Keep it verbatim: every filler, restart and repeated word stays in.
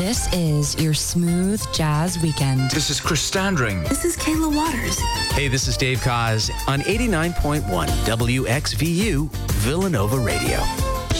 This is your smooth jazz weekend. This is Chris Standring. This is Kayla Waters. Hey, this is Dave Cause on eighty-nine point one W X V U Villanova Radio.